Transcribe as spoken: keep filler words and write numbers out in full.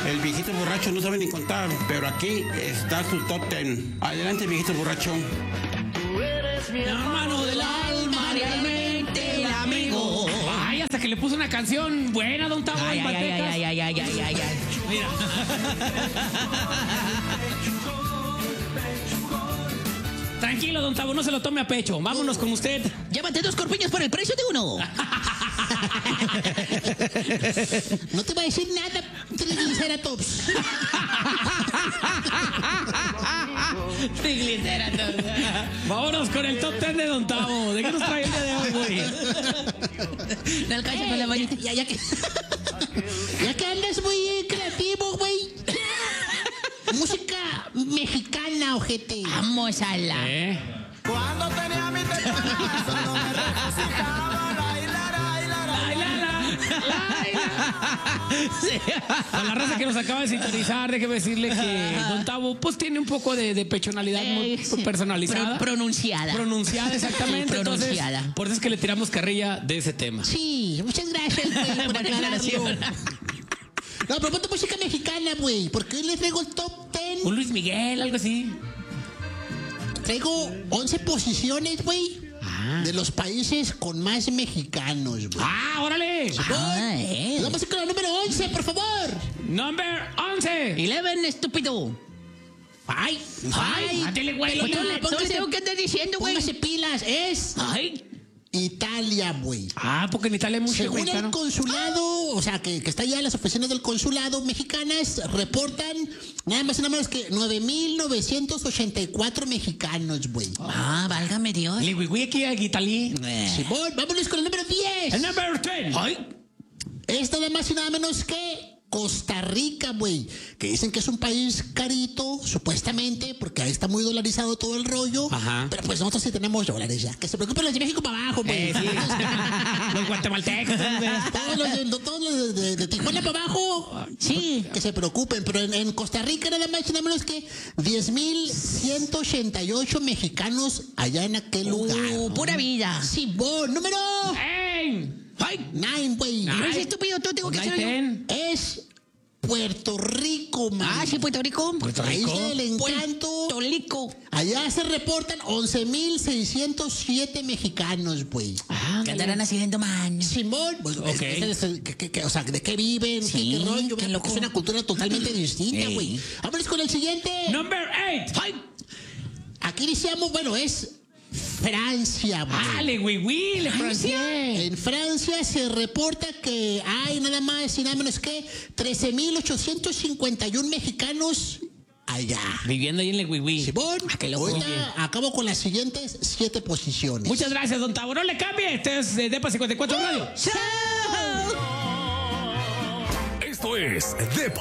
El viejito borracho no sabe ni contar, pero aquí está su top ten. Adelante, viejito borracho. Tú eres mi hermano del alma, realmente el amigo. Ay, hasta que le puso una canción buena, don Tavo. Ay, ay, ay, ay, ay, ay, ay, ay, ay. Mira. Tranquilo, don Tavo, no se lo tome a pecho. Vámonos con usted. Llévate dos corpiños por el precio de uno. No te va a decir nada, Trigliceratops. Trigliceratops. Vámonos con el top ten de don Tavo. ¿De qué nos trae el día de hoy, güey? No alcanza con la manita. Ya, ya que... Ya que andas muy creativo, güey. Música mexicana, ojete. Vamos a la... ¿Eh? Cuando tenía mi teléfono, no me resucitaba, bailar, bailar, Sí. A la raza que nos acaba de sintonizar, déjeme decirle que don Tavo pues tiene un poco de, de pechonalidad muy personalizada. Pro pronunciada. Pronunciada, exactamente. Sí, pronunciada. Entonces, por eso es que le tiramos carrilla de ese tema. Sí, muchas gracias, güey, por aclararlo. No, pero ponte música mexicana, güey, porque hoy les traigo el top ten. Un Luis Miguel, algo así. Traigo once posiciones, güey, ah. de los países con más mexicanos, güey. ¡Ah, órale! Ah, eh. Vamos a ir con la número once, por favor. Number once. Eleven, estúpido. Ay, ay. Mátele, güey. Pues no le tengo que andar diciendo, güey. Póngase pilas, es... Ay. Italia, güey. Ah, porque en Italia hay mucho Según mexicano. el consulado, o sea, que, que está ya en las oficinas del consulado mexicanas, reportan nada más y nada menos que nueve mil novecientos ochenta y cuatro mexicanos, güey. Ah, válgame Dios. Le güey, aquí a Italia. Simón, vámonos con el número diez. El número diez. Ay. Es nada más y nada menos que Costa Rica, güey, que dicen que es un país carito, supuestamente, porque ahí está muy dolarizado todo el rollo. Ajá. Pero pues nosotros sí tenemos dólares ya. Que se preocupen los de México para abajo, güey. Eh, sí. Los guatemaltecos. Todos los de, todos los de, de, de Tijuana para abajo, sí, que se preocupen. Pero en, en Costa Rica nada más y nada menos que diez mil ciento ochenta y ocho mexicanos allá en aquel uh, lugar. Pura vida. Sí, bon, número... ¡Ey! ¡Ay! Nine, güey. No es estúpido, tú tengo que hacerlo. Es Puerto Rico, man. Ah, sí, Puerto Rico. Puerto Rico. Ahí está el encanto. Puerto Rico. Allá se reportan once mil seiscientos siete mexicanos, güey. Ah, ¿qué andarán haciendo, man? Simón. Pues, okay. es, es, que, que, o sea, ¿de qué viven? Sí, ¿Qué, qué rollo? Qué loco. Es una cultura totalmente distinta, güey. Vámonos con el siguiente. Number eight. Ay. Aquí iniciamos, bueno, es... Francia, güey. ¡Ale, güey, güey! ¡Le Francia! En Francia se reporta que hay nada más y nada menos que trece mil ochocientos cincuenta y uno mexicanos allá. Viviendo ahí en el Wiwi. Simón, ah, qué loco. Ahorita acabo con las siguientes siete posiciones. Muchas gracias, don Tavo. No le cambie. Este es de Depa cincuenta y cuatro Radio. ¡Chao! Esto es Depa